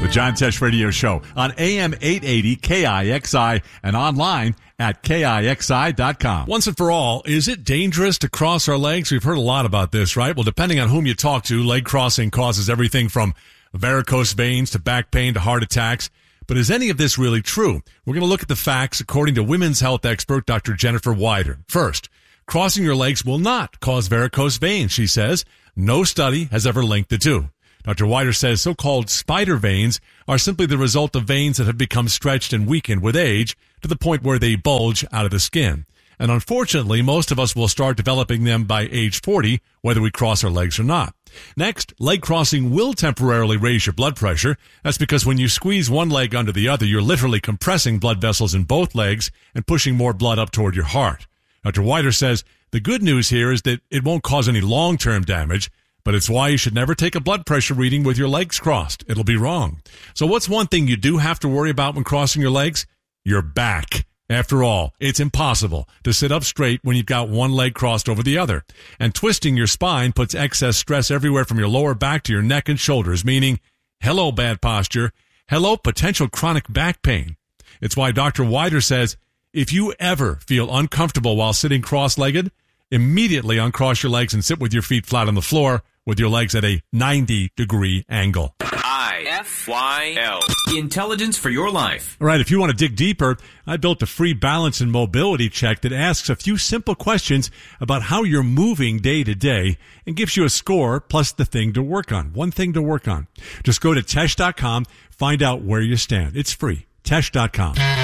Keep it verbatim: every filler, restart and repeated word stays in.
John Tesh Radio Show on A M eight eighty K I X I and online at K I X I dot com. Once and for all, is it dangerous to cross our legs? We've heard a lot about this, right? Well, depending on whom you talk to, leg crossing causes everything from varicose veins to back pain to heart attacks. But is any of this really true? We're going to look at the facts according to women's health expert Doctor Jennifer Weider. First, crossing your legs will not cause varicose veins, she says. No study has ever linked the two. Doctor Weider says so-called spider veins are simply the result of veins that have become stretched and weakened with age to the point where they bulge out of the skin. And unfortunately, most of us will start developing them by age forty, whether we cross our legs or not. Next, leg crossing will temporarily raise your blood pressure. That's because when you squeeze one leg under the other, you're literally compressing blood vessels in both legs and pushing more blood up toward your heart. Doctor Weider says the good news here is that it won't cause any long-term damage, but it's why you should never take a blood pressure reading with your legs crossed. It'll be wrong. So what's one thing you do have to worry about when crossing your legs? Your back. After all, it's impossible to sit up straight when you've got one leg crossed over the other. And twisting your spine puts excess stress everywhere from your lower back to your neck and shoulders, meaning, hello bad posture, hello potential chronic back pain. It's why Doctor Weider says, if you ever feel uncomfortable while sitting cross-legged, immediately uncross your legs and sit with your feet flat on the floor with your legs at a ninety degree angle. I F Y L. Intelligence for your life. All right, if you want to dig deeper, I built a free balance and mobility check that asks a few simple questions about how you're moving day to day and gives you a score plus the thing to work on. One thing to work on. Just go to Tesh dot com, find out where you stand. It's free. Tesh dot com.